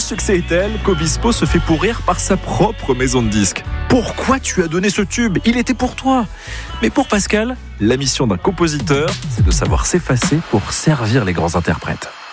succès est tel qu'Obispo se fait pourrir par sa propre maison de disques. Pourquoi tu as donné ce tube ? Il était pour toi. Mais pour Pascal, la mission d'un compositeur, c'est de savoir s'effacer pour servir les grands interprètes.